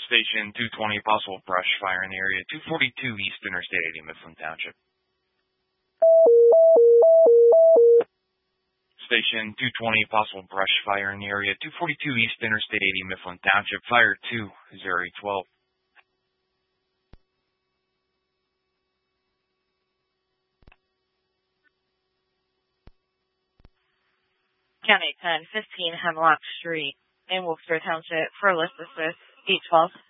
Station 220, possible brush fire in the area 242 East Interstate 80, Mifflin Township. Station 220, possible brush fire in the area 242 East Interstate 80, Mifflin Township. Fire 2 is Area 12. County 10, 15 Hemlock Street in Wilkes-Barre Township for list assist 812.